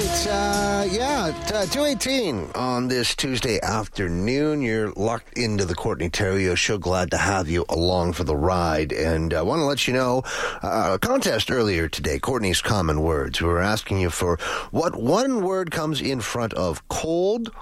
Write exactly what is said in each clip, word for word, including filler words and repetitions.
right. Uh, yeah, uh, two eighteen on this Tuesday afternoon. You're locked into the Courtney Theriault Show. Glad to have you along for the ride. And I uh, want to let you know, uh, a contest earlier today, Courtney's Common Words. We were asking you for what one word comes in front of cold,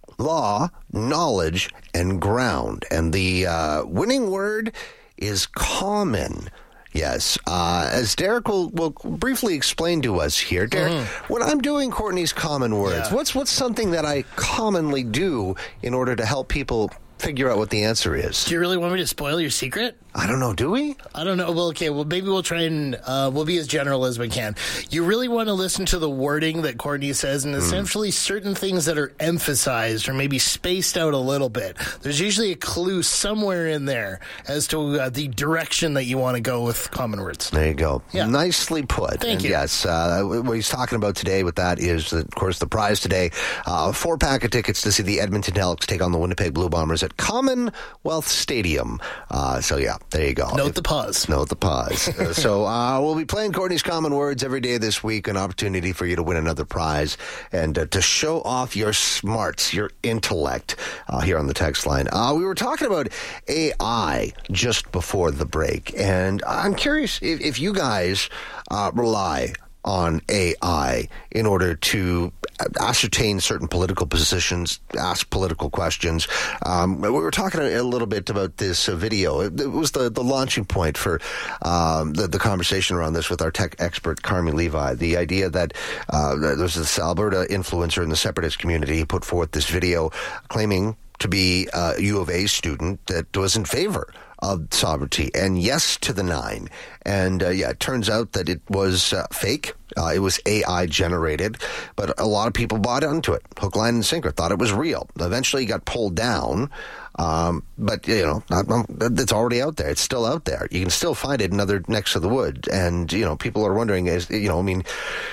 law, knowledge, and ground. And the uh, winning word is common. Yes. Uh, as Derek will, will briefly explain to us here, Derek, mm. when I'm doing Courtney's Common Words, yeah. what's what's something that I commonly do in order to help people figure out what the answer is? Do you really want me to spoil your secret? I don't know. Do we? I don't know. Well, okay. Well, maybe we'll try and uh, we'll be as general as we can. You really want to listen to the wording that Courtney says, and essentially mm. certain things that are emphasized or maybe spaced out a little bit. There's usually a clue somewhere in there as to uh, the direction that you want to go with Common Words. There you go. Yeah. Nicely put. Thank and you. Yes. Uh, what he's talking about today with that is, of course, the prize today. Uh, four pack of tickets to see the Edmonton Elks take on the Winnipeg Blue Bombers at Commonwealth Stadium. Uh, so, yeah, there you go. Note if, the pause. Note the pause. uh, so uh, we'll be playing Courtney's Common Words every day this week, an opportunity for you to win another prize and uh, to show off your smarts, your intellect uh, here on the text line. Uh, we were talking about A I just before the break, and I'm curious if, if you guys uh, rely on A I in order to ascertain certain political positions, ask political questions. Um, we were talking a little bit about this uh, video. It, it was the, the launching point for um, the, the conversation around this with our tech expert, Carmi Levi. The idea that uh, there's this Alberta influencer in the separatist community. He put forth this video claiming to be a U of A student that was in favor of sovereignty and yes to the nine. And uh, yeah, it turns out that it was uh, fake. Uh, it was A I generated, but a lot of people bought into it. Hook, line, and sinker, thought it was real. Eventually got pulled down. Um, but, you know, it's already out there. It's still out there. You can still find it in other necks of the wood. And, you know, people are wondering, is, you know, I mean,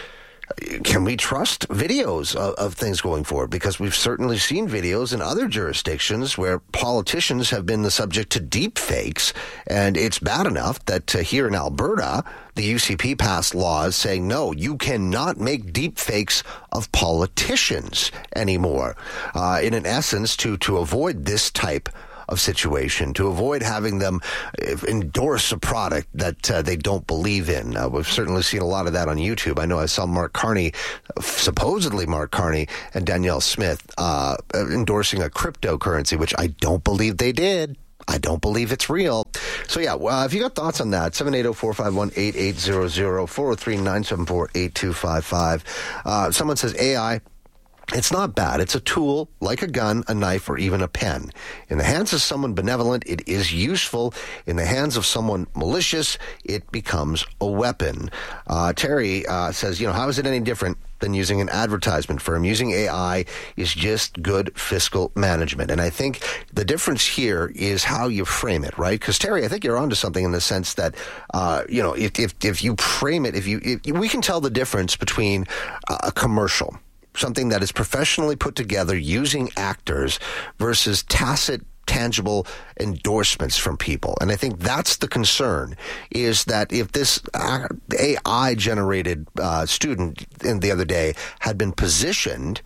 can we trust videos of, of things going forward? Because we've certainly seen videos in other jurisdictions where politicians have been the subject to deep fakes, and it's bad enough that uh, here in Alberta, the U C P passed laws saying, no, you cannot make deep fakes of politicians anymore, uh, in an essence to, to avoid this type of situation, to avoid having them endorse a product that uh, they don't believe in. Uh, we've certainly seen a lot of that on YouTube. I know I saw Mark Carney, supposedly Mark Carney, and Danielle Smith uh, endorsing a cryptocurrency, which I don't believe they did. I don't believe it's real. So, yeah, well, if you got thoughts on that, seven eight zero, four five one, eight eight zero zero, four oh three, nine seven four, eight two five five. Uh, someone says A I. It's not bad. It's a tool like a gun, a knife, or even a pen. In the hands of someone benevolent, it is useful. In the hands of someone malicious, it becomes a weapon. Uh, Terry uh, says, you know, how is it any different than using an advertisement firm? Using A I is just good fiscal management. And I think the difference here is how you frame it, right? Because, Terry, I think you're onto something in the sense that, uh, you know, if, if, if you frame it, if you, if, we can tell the difference between a commercial, something that is professionally put together using actors versus tacit, tangible endorsements from people. And I think that's the concern, is that if this A I-generated uh, student in the other day had been positioned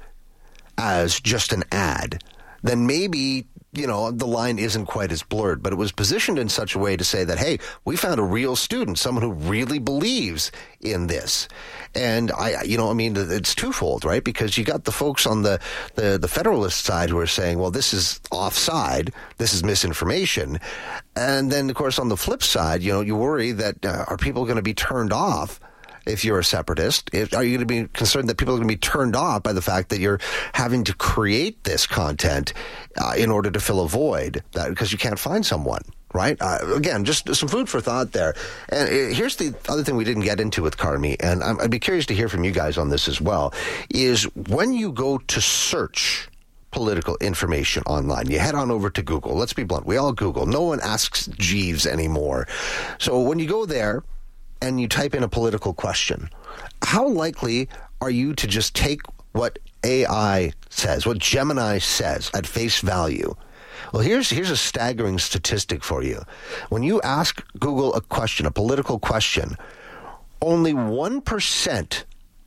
as just an ad, then maybe, you know, the line isn't quite as blurred, but it was positioned in such a way to say that, hey, we found a real student, someone who really believes in this. And I, you know, I mean, it's twofold, right? Because you got the folks on the, the, the Federalist side who are saying, well, this is offside, this is misinformation. And then, of course, on the flip side, you know, you worry that uh, are people going to be turned off if you're a separatist? If, are you going to be concerned that people are going to be turned off by the fact that you're having to create this content uh, in order to fill a void that, because you can't find someone? Right? Uh, again, just some food for thought there. And uh, here's the other thing we didn't get into with Carmi, and I'm, I'd be curious to hear from you guys on this as well, is when you go to search political information online, you head on over to Google. Let's be blunt. We all Google. No one asks Jeeves anymore. So when you go there and you type in a political question, how likely are you to just take what A I says, what Gemini says at face value? Well, here's here's a staggering statistic for you. When you ask Google a question, a political question, only one percent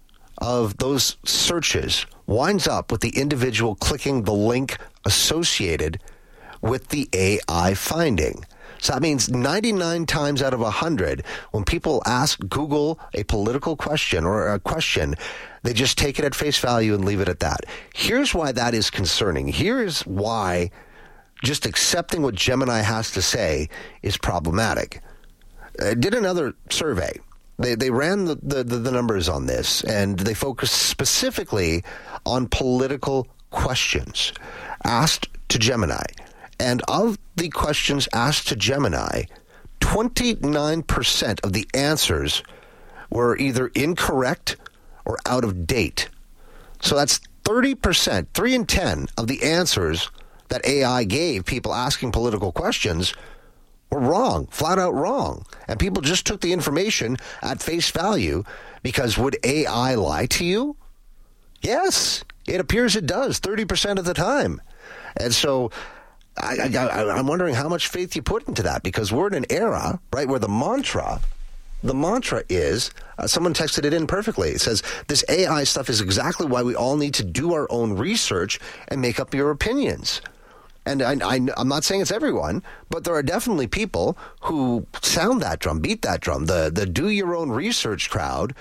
of those searches winds up with the individual clicking the link associated with the A I finding. So that means ninety-nine times out of one hundred, when people ask Google a political question or a question, they just take it at face value and leave it at that. Here's why that is concerning. Here's why just accepting what Gemini has to say is problematic. I did another survey. They they ran the, the, the numbers on this, and they focused specifically on political questions asked to Gemini. And of the questions asked to Gemini, twenty-nine percent of the answers were either incorrect or out of date. So that's thirty percent, three in ten of the answers that A I gave people asking political questions were wrong, flat out wrong. And people just took the information at face value because would A I lie to you? Yes, it appears it does thirty percent of the time. And so I, I, I'm wondering how much faith you put into that, because we're in an era, right, where the mantra, the mantra is, uh, someone texted it in perfectly. It says, this A I stuff is exactly why we all need to do our own research and make up your opinions. And I, I, I'm not saying it's everyone, but there are definitely people who sound that drum, beat that drum, the, the do your own research crowd,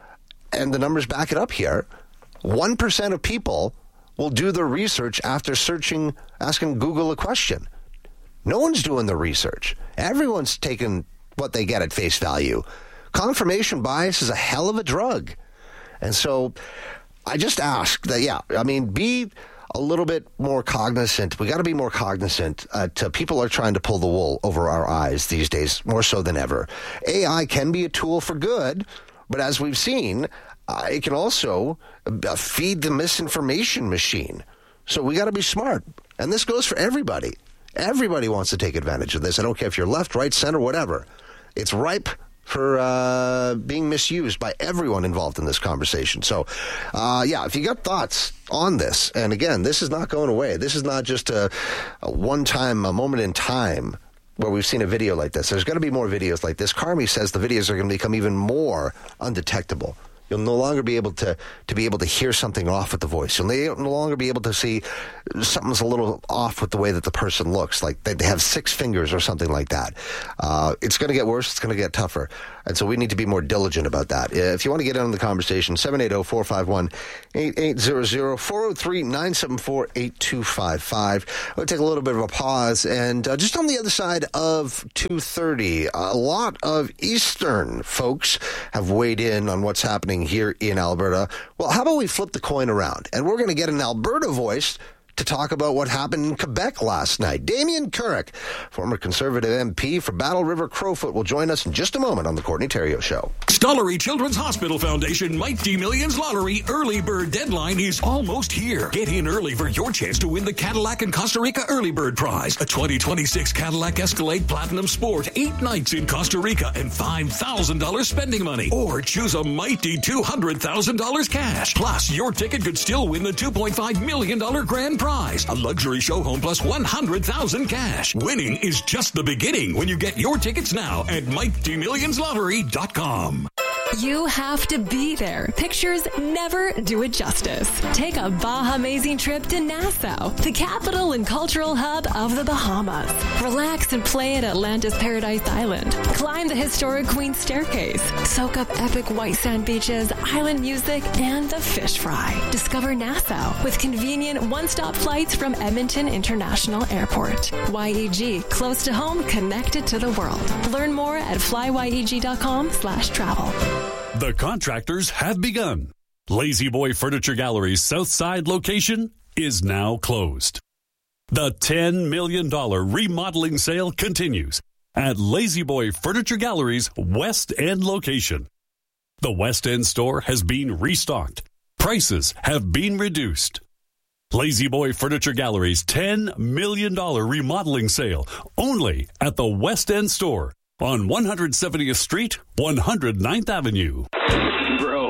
and the numbers back it up here. one percent of people will do their research after searching, asking Google a question. No one's doing the research. Everyone's taking what they get at face value. Confirmation bias is a hell of a drug. And so I just ask that, yeah, I mean, be a little bit more cognizant. We got to be more cognizant. Uh, to people are trying to pull the wool over our eyes these days, more so than ever. A I can be a tool for good, but as we've seen, Uh, it can also uh, feed the misinformation machine. So we got to be smart. And this goes for everybody. Everybody wants to take advantage of this. I don't care if you're left, right, center, whatever. It's ripe for uh, being misused by everyone involved in this conversation. So, uh, yeah, if you got thoughts on this, and again, this is not going away. This is not just a, a one-time, a moment in time where we've seen a video like this. There's going to be more videos like this. Carmi says the videos are going to become even more undetectable. You'll no longer be able to, to be able to hear something off with the voice. You'll no longer be able to see something's a little off with the way that the person looks, like they have six fingers or something like that. Uh, it's going to get worse. It's going to get tougher. And so we need to be more diligent about that. If you want to get in on the conversation, seven eight zero, four five one, eight eight zero zero, four oh three, nine seven four, eight two five five. We'll take a little bit of a pause. And uh, just on the other side of two thirty, a lot of Eastern folks have weighed in on what's happening here in Alberta. Well, how about we flip the coin around? And we're going to get an Alberta voice to talk about what happened in Quebec last night. Damien Carrick, former Conservative M P for Battle River Crowfoot, will join us in just a moment on the Courtney Theriault Show. Stollery Children's Hospital Foundation Mighty Millions Lottery Early Bird Deadline is almost here. Get in early for your chance to win the Cadillac and Costa Rica Early Bird Prize, a twenty twenty-six Cadillac Escalade Platinum Sport, eight nights in Costa Rica, and five thousand dollars spending money. Or choose a mighty two hundred thousand dollars cash. Plus, your ticket could still win the two point five million dollars grand prize, a luxury show home plus one hundred thousand dollars cash. Winning is just the beginning when you get your tickets now at mighty millions lottery dot com. You have to be there. Pictures never do it justice. Take a Baha-mazing trip to Nassau, the capital and cultural hub of the Bahamas. Relax and play at Atlantis Paradise Island. Climb the historic Queen's Staircase. Soak up epic white sand beaches, island music, and the fish fry. Discover Nassau with convenient one-stop flights from Edmonton International Airport. Y E G, close to home, connected to the world. Learn more at flyyeg.com slash travel. The contractors have begun. Lazy Boy Furniture Gallery's Southside location is now closed. The ten million dollars remodeling sale continues at Lazy Boy Furniture Gallery's West End location. The West End store has been restocked. Prices have been reduced. Lazy Boy Furniture Gallery's ten million dollars remodeling sale only at the West End store on one hundred seventieth Street, one hundred ninth Avenue. Bro,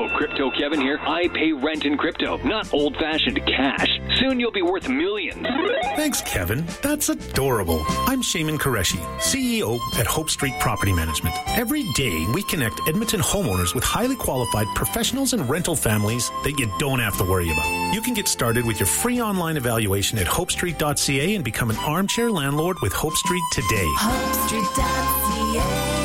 Crypto Kevin here. I pay rent in crypto, not old-fashioned cash. Soon you'll be worth millions. Thanks, Kevin. That's adorable. I'm Shaman Qureshi, C E O at Hope Street Property Management. Every day, we connect Edmonton homeowners with highly qualified professionals and rental families that you don't have to worry about. You can get started with your free online evaluation at hope street dot c a and become an armchair landlord with Hope Street today. hope street dot c a.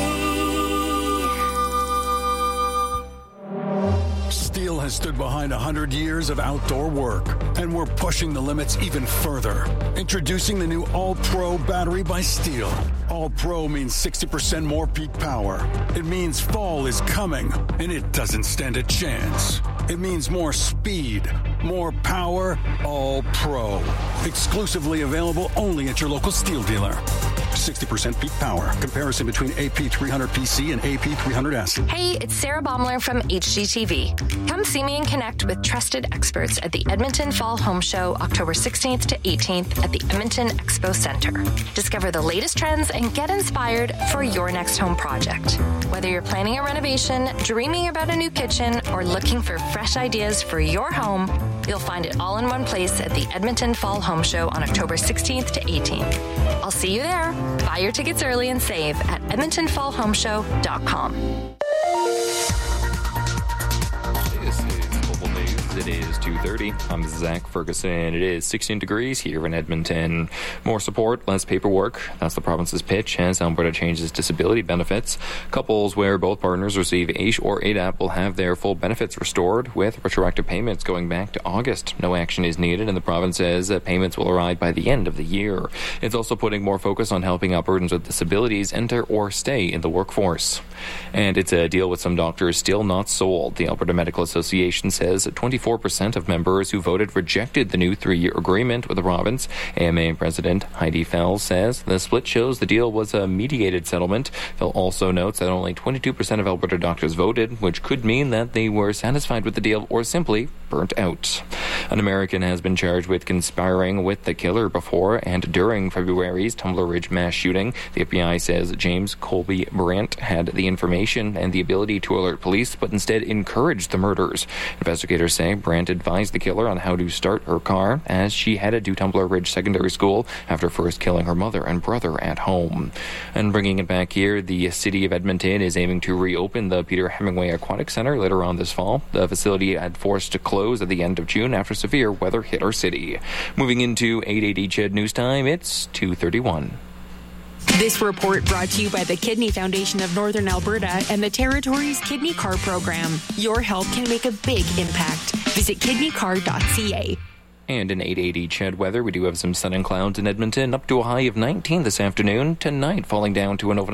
Steel has stood behind one hundred years of outdoor work, and we're pushing the limits even further. Introducing the new All-Pro battery by Steel. All-Pro means sixty percent more peak power. It means fall is coming, and it doesn't stand a chance. It means more speed, more power, All-Pro. Exclusively available only at your local Steel dealer. sixty percent peak power. Comparison between A P three hundred P C and A P three hundred S. Hey, it's Sarah Baumler from H G T V. Come see me and connect with trusted experts at the Edmonton Fall Home Show, October sixteenth to eighteenth at the Edmonton Expo Center. Discover the latest trends and get inspired for your next home project. Whether you're planning a renovation, dreaming about a new kitchen, or looking for fresh ideas for your home, you'll find it all in one place at the Edmonton Fall Home Show on October sixteenth to eighteenth. I'll see you there. Buy your tickets early and save at edmonton fall home show dot com. This is Global News. It is two thirty. I'm Zach Ferguson. It is sixteen degrees here in Edmonton. More support, less paperwork. That's the province's pitch as Alberta changes disability benefits. Couples where both partners receive A I S H or A D A P will have their full benefits restored with retroactive payments going back to August. No action is needed, and the province says that payments will arrive by the end of the year. It's also putting more focus on helping Albertans with disabilities enter or stay in the workforce. And it's a deal with some doctors still not sold. The Alberta Medical Association says twenty-four percent of members who voted rejected the new three-year agreement with the province. A M A President Heidi Fell says the split shows the deal was a mediated settlement. Fell also notes that only twenty-two percent of Alberta doctors voted, which could mean that they were satisfied with the deal or simply burnt out. An American has been charged with conspiring with the killer before and during February's Tumbler Ridge mass shooting. The F B I says James Colby Brandt had the information and the ability to alert police, but instead encouraged the murders. Investigators say Brandt advised the killer on how to start her car as she headed to Tumbler Ridge Secondary School after first killing her mother and brother at home. And bringing it back here, the city of Edmonton is aiming to reopen the Peter Hemingway Aquatic Center later on this fall. The facility had forced to close at the end of June after severe weather hit our city. Moving into eight eighty C H E D News Time, it's two thirty-one. This report brought to you by the Kidney Foundation of Northern Alberta and the Territory's Kidney Card Program. Your help can make a big impact. Visit kidney card dot c a. And in eight eighty C H E D weather, we do have some sun and clouds in Edmonton, up to a high of nineteen this afternoon. Tonight, falling down to an overnight